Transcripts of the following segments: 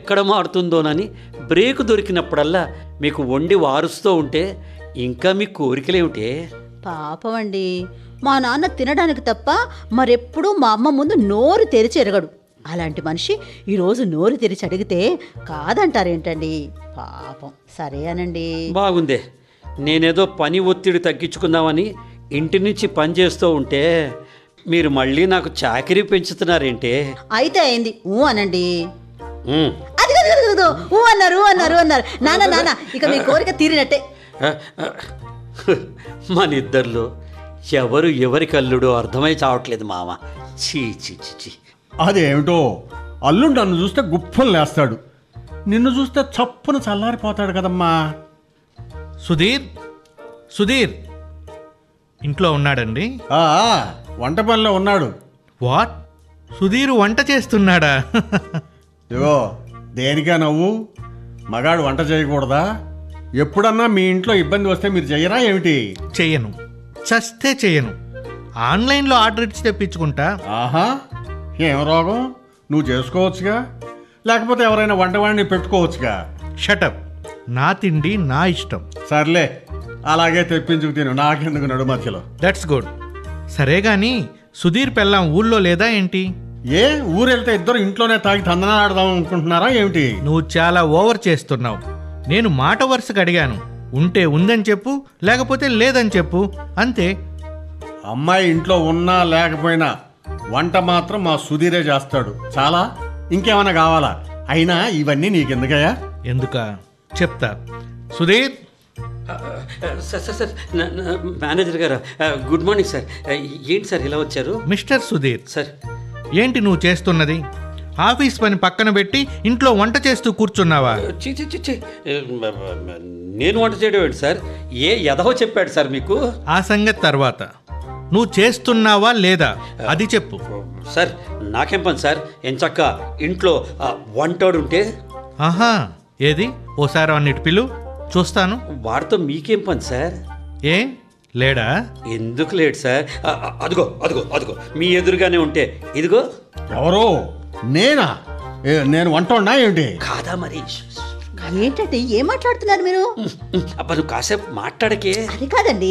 ఎక్కడ మారుతుందోనని బ్రేక్ దొరికినప్పుడల్లా మీకు వండి వారుస్తూ ఉంటే ఇంకా మీ కోరికలేమిటే? పాపం అండి, మా నాన్న తినడానికి తప్ప మరెప్పుడూ మా అమ్మ ముందు నోరు తెరిచి ఎరగడు. అలాంటి మనిషి ఈరోజు నోరు తెరిచి అడిగితే కాదంటారేంటండి? పాపం. సరే అనండి. బాగుందే. నేనేదో పని ఒత్తిడి తగ్గించుకుందామని ఇంటి నుంచి పని చేస్తూ ఉంటే మీరు మళ్ళీ నాకు చాకరీ పెంచుతున్నారేంటే? అయితే అయింది, ఊ అనండి. ఉమ్. అది కాదు, కాదు, కాదు. ఊ అన్నారు అన్నారు అన్నారు. నాన్న ఇక మీ కోరిక తీరినట్టే. మన ఇద్దరిలో ఎవరు ఎవరి కల్లుడో అర్థమై చావట్లేదు మామ. చీ చీ చీ చీ. అదేమిటో, అల్లుడు నన్ను చూస్తే గుప్పలు లేస్తాడు, నిన్ను చూస్తే చప్పున చల్లారిపోతాడు కదమ్మా. సుధీర్ ఇంట్లో ఉన్నాడండి? వంట పనిలో ఉన్నాడు. వాట్? సుధీర్ వంట చేస్తున్నాడా? ఇగో, దేనికా నవ్వు? మగాడు వంట చేయకూడదా? ఎప్పుడన్నా మీ ఇంట్లో ఇబ్బంది వస్తే మీరు చెయ్యరా ఏమిటి? చెయ్యను, చస్తే చెయ్యను. ఆన్లైన్లో ఆర్డర్ ఇచ్చి తెప్పించుకుంటా. ఆహా, ఏం రోగం? నువ్వు చేసుకోవచ్చుగా, లేకపోతే ఎవరైనా వంటవాడిని పెట్టుకోవచ్చుగా. షటప్. నా తిండి నా ఇష్టం. సర్లే, అలాగే తెప్పించుకు తిను, నాకెందుకు నడు మధ్యలో. That's good. సరే గాని సుధీర్ పెళ్ళాం ఊళ్ళో లేదా ఏంటి? ఏ, ఊరెళ్తే ఇద్దరు ఇంట్లోనే తాగి తందనా ఆడదాం అనుకుంటున్నారా ఏమిటి? నువ్వు చాలా ఓవర్ చేస్తున్నావు. నేను మాట వరుసగా అడిగాను. ఉంటే ఉందని చెప్పు, లేకపోతే లేదని చెప్పు, అంతే. అమ్మాయి ఇంట్లో ఉన్నా లేకపోయినా వంట మాత్రం మా సుధీరే చేస్తాడు. చాలా? ఇంకేమైనా కావాలా? అయినా ఇవన్నీ నీకెందుకయ్యా? ఎందుకా చెప్తా. Sudheer. Sir sir sir manager గారు, గుడ్ మార్నింగ్ సార్. ఏంటి సార్ ఇలా వచ్చారు? మిస్టర్ సుధీర్ సార్, ఏంటి నువ్వు చేస్తున్నది? ఆఫీస్ పని పక్కన పెట్టి ఇంట్లో వంట చేస్తూ కూర్చున్నావా? చీ చీ చీ చీ. నేను వంట చేయడం ఏంటి సార్? ఏ ఎదవో చెప్పాడు సార్ మీకు? ఆ సంగతి తర్వాత. నువ్వు చేస్తున్నావా లేదా అది చెప్పు. సార్, నాకేం పని సార్? ఎంచక్క ఇంట్లో వంటోడు ఉంటే. ఆహా, ఏది ఓసారి అన్నిటి పిలు చూస్తాను. వాడితో మీకేం పని సార్? ఏ లేడా? ఎందుకు లేడు సార్? అదిగో అదిగో అదిగో మీ ఎదురుగానే ఉంటే ఇదిగో. ఎవరో? నేనా? నేను వంటోడినా ఏమిటి? కాదా మరి? ఏంటంటే ఏం మాట్లాడుతున్నారు మీరు? అబ్బా, నువ్వు కాసేపు మాట్లాడకే. అది కాదండి.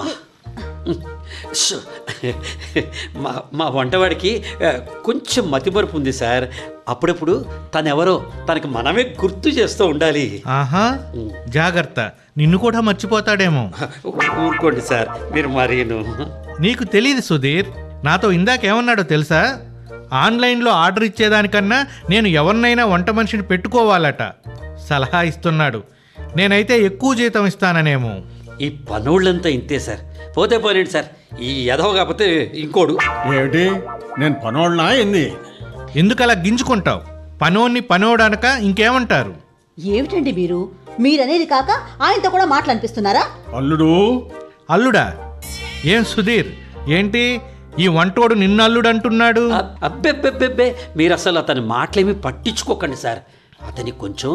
మా వంటవాడికి కొంచెం మతిమరుపు ఉంది సార్. అప్పుడప్పుడు తనెవరో తనకి మనమే గుర్తు చేస్తూ ఉండాలి. ఆహా, జాగ్రత్త, నిన్ను కూడా మర్చిపోతాడేమో. ఊరుకోండి సార్, మీరు మరీను. నీకు తెలియదు సుధీర్, నాతో ఇందాకేమన్నాడో తెలుసా? ఆన్లైన్లో ఆర్డర్ ఇచ్చేదానికన్నా నేను ఎవరినైనా వంట మనిషిని పెట్టుకోవాలట. సలహా ఇస్తున్నాడు. నేనైతే ఎక్కువ జీతం ఇస్తాననేమో. ఈ పనోళ్ళంతా ఇంతే సార్. పోతే పోనేంటి సార్, ఈ ఎదవ కాకపోతే ఇంకోడు. ఏమిటి, నేను పనోడినా ఏంది? ఎందుకలా గింజుకుంటావు? పనోన్ని పనోడనక ఇంకేమంటారు? ఏమిటండి మీరనేది కాక ఆయనతో కూడా మాట్లాడిపిస్తున్నారా? అల్లుడు. అల్లుడా? ఏం సుధీర్, ఏంటి ఈ వంటోడు నిన్ను అల్లుడు అంటున్నాడు? అబ్బెబ్బెబ్బెబ్బే, మీరు అసలు అతని మాటలేమీ పట్టించుకోకండి సార్. అతనికి కొంచెం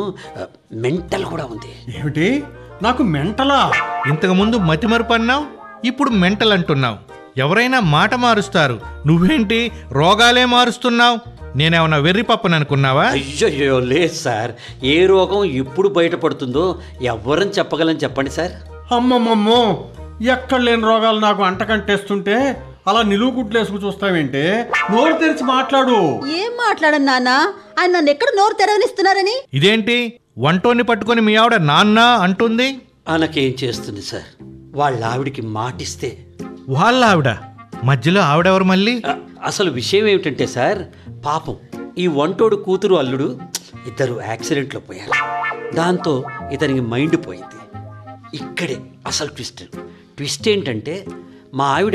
మెంటల్ కూడా ఉంది. ఏమిటి, నాకు మెంటలా? ఇంతకుముందు మతిమరుపు అన్నావు, ఇప్పుడు మెంటల్ అంటున్నావు. ఎవరైనా మాట మారుస్తారు, నువ్వేంటి రోగాలే మారుస్తున్నావు? నేనేమన్నా వెర్రి పప్పని అనుకున్నావా? అయ్యో లేదు సార్. ఏ రోగం ఎప్పుడు బయటపడుతుందో ఎవ్వరని చెప్పగలని చెప్పండి సార్. అమ్మమ్మమ్మో, ఎక్కడ లేని రోగాలు నాకు అంటకంటేస్తుంటే అలా నిలువు గుడ్లేసుకు చూస్తావేంటే? నోరు తెరిచి మాట్లాడు. ఏం మాట్లాడను నాన్న? ఆయన నన్ను ఎక్కడ నోరు తెరవనిస్తున్నారని? ఇదేంటి వంటోన్ని పట్టుకొని మీ ఆవిడ నాన్న అంటుంది? ఆనకేం చేస్తుంది సార్? వాళ్ళ ఆవిడికి మాటిస్తే. వాళ్ళ ఆవిడ మధ్యలో ఆవిడెవరు మళ్ళీ? అసలు విషయం ఏమిటంటే సార్, పాపం ఈ వంటోడు కూతురు అల్లుడు ఇద్దరు యాక్సిడెంట్లో పోయారు. దాంతో ఇతనికి మైండ్ పోయింది. ఇక్కడే అసలు ట్విస్ట్ ఏంటంటే, మా ఆవిడ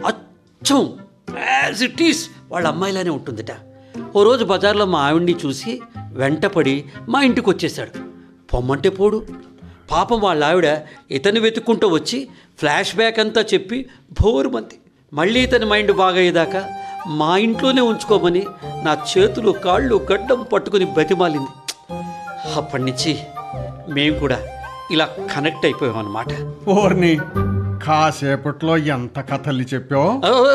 అచ్చం యాజ్ ఇట్ ఈస్ వాళ్ళ అమ్మాయిలానే ఉంటుందట. ఓ రోజు బజార్లో మా ఆవిడ్ని చూసి వెంటపడి మా ఇంటికి వచ్చేసాడు. పొమ్మంటే పోడు. పాపం వాళ్ళ ఆవిడ ఇతన్ని వెతుక్కుంటూ వచ్చి ఫ్లాష్ బ్యాక్ అంతా చెప్పి భోరుమంది. మళ్ళీ ఇతని మైండ్ బాగయ్యేదాకా మా ఇంట్లోనే ఉంచుకోమని నా చేతులు కాళ్ళు గడ్డం పట్టుకుని బతిమాలింది. అప్పటి నుంచి మేము కూడా ఇలా కనెక్ట్ అయిపోయాం అన్నమాట. ఓర్ని, కాసేపట్లో ఎంత కథల్ని చెప్పావు?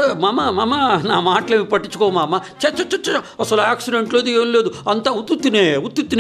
మామ నా మాటలు పట్టించుకో మామ. అసలు యాక్సిడెంట్ లేదు, ఏం లేదు, అంతా ఉత్తుత్తినే